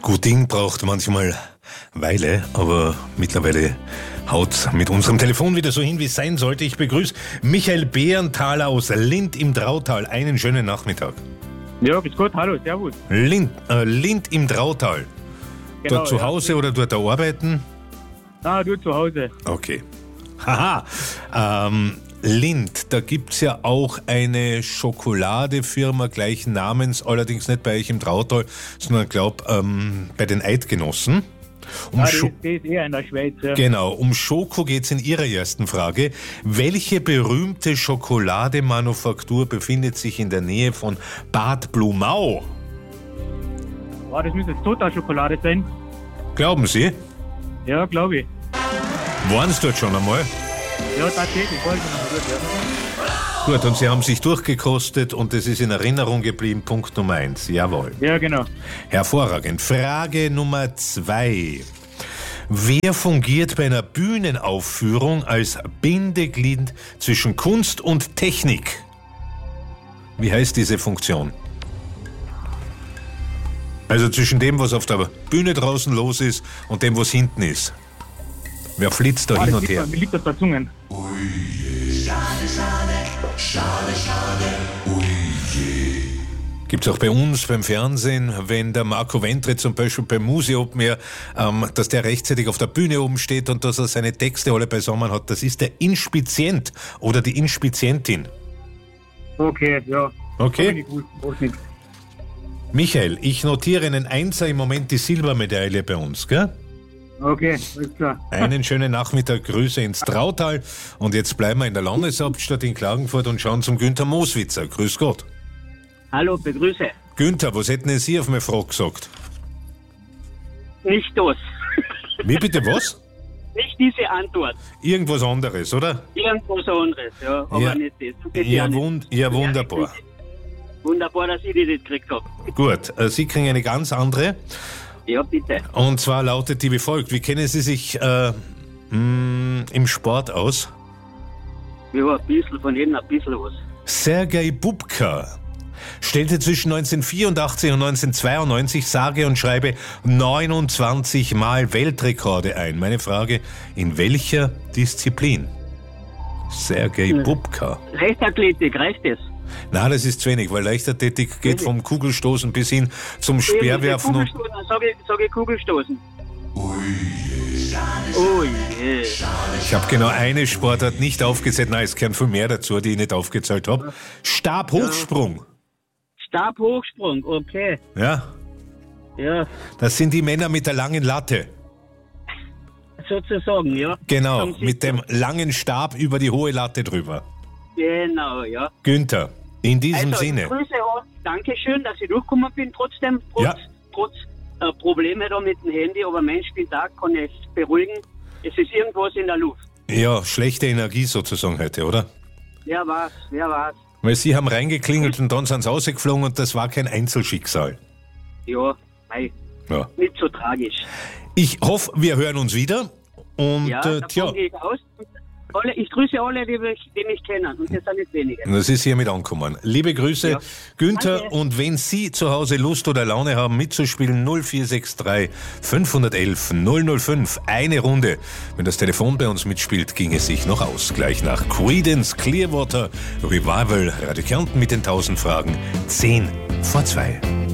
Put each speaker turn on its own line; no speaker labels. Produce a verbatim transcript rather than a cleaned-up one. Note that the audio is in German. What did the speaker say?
Gut Ding braucht manchmal Weile, aber mittlerweile haut mit unserem Telefon wieder so hin, wie es sein sollte. Ich begrüße Michael Behrenthaler aus Lindt im Drautal. Einen schönen Nachmittag.
Ja, bis gut, hallo, servus.
Lindt, äh, Lindt im Drautal.
Genau,
dort zu
ja.
Hause oder dort arbeiten?
Ah, du zu Hause.
Okay. Haha. Ähm, Lindt, da gibt es ja auch eine Schokoladefirma gleichen Namens, allerdings nicht bei euch im Drautal, sondern ich glaube ähm, bei den Eidgenossen. Um
Ah, das,
Scho-
das ist eher in der Schweiz. Ja.
Genau, um Schoko geht es in Ihrer ersten Frage. Welche berühmte Schokolademanufaktur befindet sich in der Nähe von Bad Blumau?
Ah, das müsste jetzt Total-Schokolade sein.
Glauben Sie?
Ja, glaube ich.
Waren Sie dort schon einmal?
Ja, tatsächlich, wollte ich noch gut, ja.
Gut, und Sie haben sich durchgekostet und es ist in Erinnerung geblieben. Punkt Nummer eins. Jawohl.
Ja, genau.
Hervorragend. Frage Nummer zwei. Wer fungiert bei einer Bühnenaufführung als Bindeglied zwischen Kunst und Technik? Wie heißt diese Funktion? Also zwischen dem, was auf der Bühne draußen los ist und dem, was hinten ist. Wer flitzt da
Ah,
hin
das
und her?
liegt, mir liegt auf der Zunge.
Gibt es auch bei uns beim Fernsehen, wenn der Marco Ventre zum Beispiel beim Musi Open Air, ähm, dass der rechtzeitig auf der Bühne oben steht und dass er seine Texte alle beisammen hat. Das ist der Inspizient oder die Inspizientin.
Okay, ja.
Okay.
Bin ich gut, brauchst nicht.
Michael, ich notiere einen Einser im Moment die Silbermedaille bei uns, gell?
Okay, alles klar.
Einen schönen Nachmittag, Grüße ins Drautal. Und jetzt bleiben wir in der Landeshauptstadt in Klagenfurt und schauen zum Günther Moswitzer. Grüß Gott.
Hallo, begrüße.
Günther, was hätten denn Sie auf meine Frage gesagt?
Nicht das.
Wie bitte was?
Nicht diese Antwort.
Irgendwas anderes, oder?
Irgendwas anderes, ja. Aber
Ja.
nicht das. Bitte
Ja,
nicht.
wund ja wunderbar.
Wunderbar, dass ich die nicht gekriegt habe.
Gut, äh, Sie kriegen eine ganz andere.
Ja, bitte.
Und zwar lautet die wie folgt. Wie kennen Sie sich äh, mh, im Sport aus?
Ja, ein bisschen von jedem ein bisschen was.
Sergei Bubka stellte zwischen neunzehnhundertvierundachtzig und neunzehnhundertzweiundneunzig sage und schreibe neunundzwanzig Mal Weltrekorde ein. Meine Frage, in welcher Disziplin? Sergei
Hm.
Bubka.
Leichtathletik, reicht das?
Na, das ist zu wenig, weil Leichtathletik geht vom Kugelstoßen bis hin zum Speerwerfen. Und
Kugelstoßen, sag ich, sag ich Kugelstoßen. Oh je.
ich habe genau eine Sportart nicht aufgezählt. Nein, es gehören viel mehr dazu, die ich nicht aufgezählt habe. Stabhochsprung.
Stabhochsprung, okay.
Ja,
Ja,
das sind die Männer mit der langen Latte.
sozusagen, ja.
Genau,
Haben Sie-
mit dem langen Stab über die hohe Latte drüber.
Genau, ja.
Günther, in diesem
Also,
Sinne.
Grüße an. Dankeschön, dass ich durchgekommen bin, trotzdem, trotz,
Ja.
trotz äh, Probleme da mit dem Handy, aber Mensch, bin da, kann ich beruhigen. Es ist irgendwas in der Luft.
Ja, schlechte Energie sozusagen heute, oder?
Wer weiß, wer weiß.
Weil Sie haben reingeklingelt und dann sind Sie rausgeflogen und das war kein Einzelschicksal.
Ja, mei,
Ja.
nicht so tragisch.
Ich hoffe, wir hören uns wieder. Und
Ja,
äh,
da
tja,
gehe ich aus. Alle, ich grüße alle, die mich, die mich kennen, und das sind nicht wenige.
das ist hiermit angekommen. Liebe Grüße,
Ja.
Günther.
Danke.
Und wenn Sie zu Hause Lust oder Laune haben, mitzuspielen, null vier sechs drei fünf eins eins null null fünf. Eine Runde. Wenn das Telefon bei uns mitspielt, ging es sich noch aus. Gleich nach Creedence Clearwater Revival, Radio Kärnten mit den tausend Fragen. zehn vor zwei.